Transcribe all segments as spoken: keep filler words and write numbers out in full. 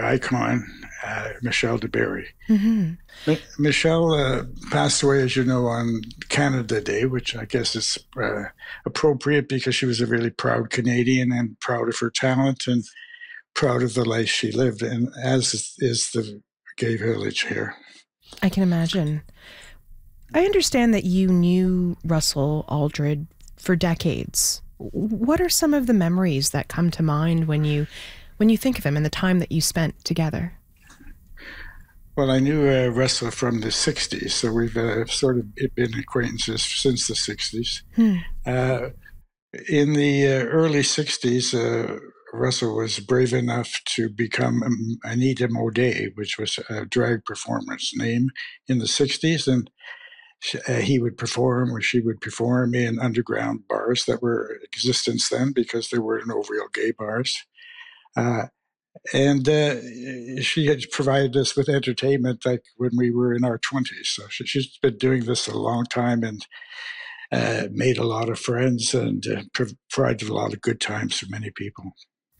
icon, uh, Michelle DeBerry. Hmm. Mi- Michelle uh, passed away, as you know, on Canada Day, which I guess is uh, appropriate because she was a really proud Canadian and proud of her talent and proud of the life she lived, and as is the gay village here. I can imagine. I understand that you knew Russell Aldred for decades. What are some of the memories that come to mind when you when you think of him and the time that you spent together? Well, I knew uh, Russell from the sixties, so we've uh, sort of been acquaintances since the sixties. Hmm. Uh, in the uh, early sixties, uh, Russell was brave enough to become um, Anita Modet, which was a drag performer's name in the sixties. And uh, he would perform or she would perform in underground bars that were in existence then because there were no real gay bars. Uh, and uh, she had provided us with entertainment like when we were in our twenties. So she, she's been doing this a long time and uh, made a lot of friends and uh, provided a lot of good times for many people.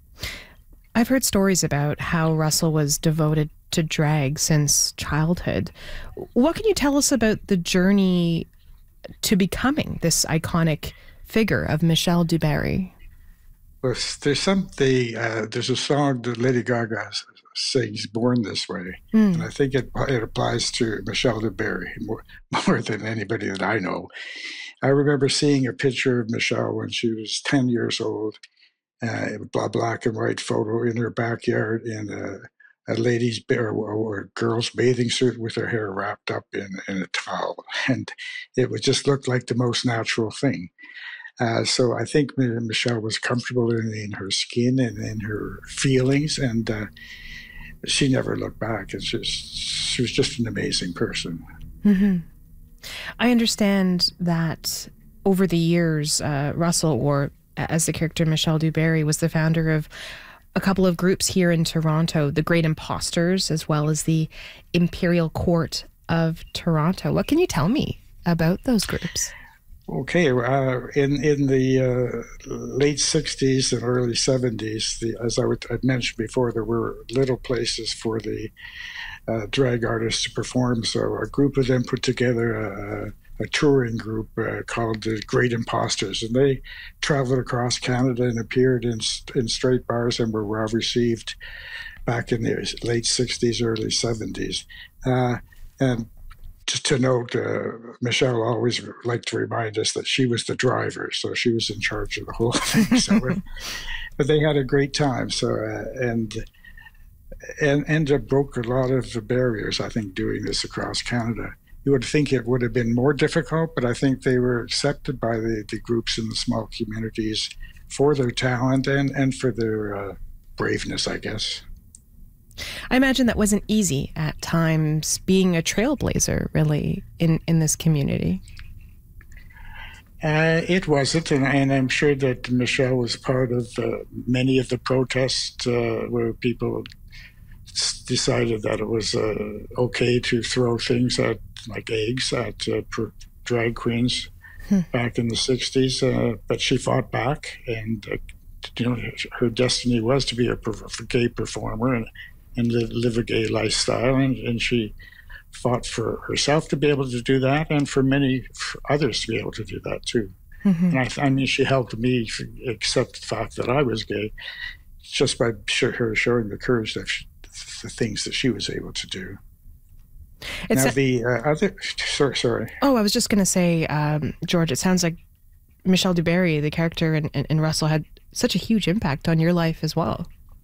I've heard stories about how Russell was devoted to drag since childhood. What can you tell us about the journey to becoming this iconic figure of Michelle DuBarry? Well, there's something, uh, there's a song that Lady Gaga sings, Born This Way, Mm. and I think it, it applies to Michelle DeBerry more, more than anybody that I know. I remember seeing a picture of Michelle when she was ten years old, uh, a black and white photo in her backyard in a, a lady's or, or girl's bathing suit with her hair wrapped up in, in a towel, and it would just look like the most natural thing. Uh, so I think Michelle was comfortable in, in her skin and in her feelings, and uh, she never looked back. It's just, she was just an amazing person. Mm-hmm. I understand that over the years, uh, Russell, or as the character Michelle DuBarry, was the founder of a couple of groups here in Toronto, the Great Imposters, as well as the Imperial Court of Toronto. What can you tell me about those groups? Okay, uh, in in the uh, late sixties and early seventies, the, as I would, I'd mentioned before, there were little places for the uh, drag artists to perform. So a group of them put together a, a touring group uh, called the Great Imposters, and they traveled across Canada and appeared in in straight bars and were well received back in the late sixties, early seventies, uh, and just to note, uh, Michelle always liked to remind us that she was the driver, so she was in charge of the whole thing. So, but they had a great time. So, uh, and and and it broke a lot of the barriers. I think doing this across Canada, you would think it would have been more difficult, but I think they were accepted by the, the groups in the small communities for their talent and and for their uh, braveness, I guess. I imagine that wasn't easy at times, being a trailblazer, really, in, in this community. Uh, it wasn't, and, and I'm sure that Michelle was part of uh, many of the protests uh, where people s- decided that it was uh, okay to throw things at, like eggs, at uh, per- drag queens hmm. back in the sixties. Uh, but she fought back, and uh, you know, her destiny was to be a, a gay performer and and live, live a gay lifestyle, and, and she fought for herself to be able to do that, and for many for others to be able to do that too. Mm-hmm. And I, I mean, she helped me accept the fact that I was gay, just by her showing the courage that she, the things that she was able to do. It's now a, the uh, other, sorry, sorry. Oh, I was just going to say, um, George, it sounds like Michelle DuBarry, the character in, in, in Russell, had such a huge impact on your life as well.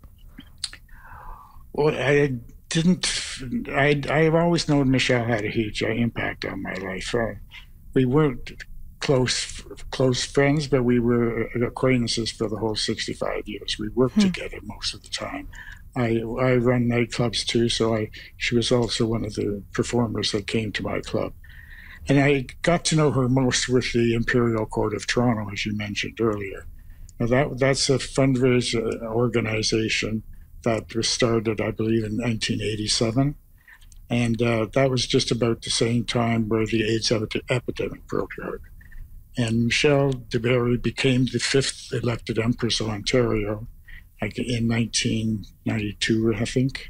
Well, I didn't. I I've always known Michelle had a huge uh, impact on my life. Uh, we weren't close close friends, but we were acquaintances for the whole sixty-five years. We worked hmm. together most of the time. I I run nightclubs too, so I she was also one of the performers that came to my club, and I got to know her most with the Imperial Court of Toronto, as you mentioned earlier. Now that that's a fundraiser organization that was started, I believe, in nineteen eighty-seven. And uh, that was just about the same time where the AIDS epidemic broke out. And Michelle DuBarry became the fifth elected Empress of Ontario, like in nineteen ninety-two, I think.